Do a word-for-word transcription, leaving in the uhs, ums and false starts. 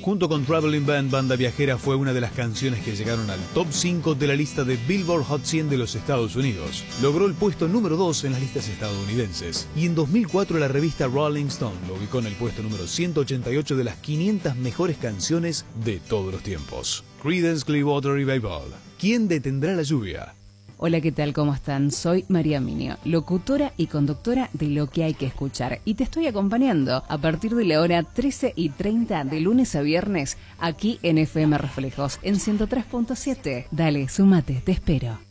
Junto con Traveling Band, Banda Viajera fue una de las canciones que llegaron al top cinco de la lista de Billboard Hot cien de los Estados Unidos. Logró el puesto número dos en las listas estadounidenses. Y en dos mil cuatro la revista Rolling Stone lo ubicó en el puesto número ciento ochenta y ocho de las quinientas mejores canciones de todos los tiempos. Creedence Clearwater Revival. ¿Quién detendrá la lluvia? Hola, ¿qué tal? ¿Cómo están? Soy María Minio, locutora y conductora de Lo que hay que escuchar. Y te estoy acompañando a partir de la hora trece y treinta de lunes a viernes aquí en F M Reflejos en ciento tres punto siete. Dale, súmate, te espero.